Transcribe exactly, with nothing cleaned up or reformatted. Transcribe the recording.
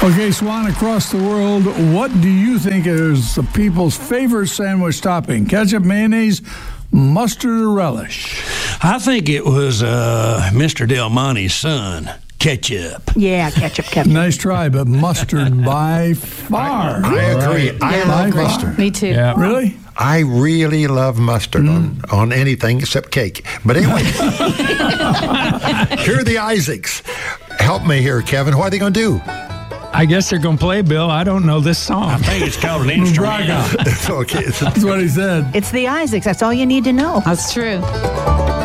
Okay, Swan, across the world, what do you think is the people's favorite sandwich topping? Ketchup, mayonnaise, mustard, or relish? I think it was uh, Mister Del Monte's son, ketchup. Yeah, ketchup, ketchup. Nice try, but mustard by far. I agree. Right. I Yeah. love By mustard. far. Me too. Yeah. Really? I really love mustard Mm. on, on anything except cake. But anyway, here are the Isaacs. Help me here, Kevin. What are they going to do? I guess they're going to play, Bill. I don't know this I song. think it's called an instrument. It's okay. It's That's what he said. It's the Isaacs. That's all you need to know. That's true.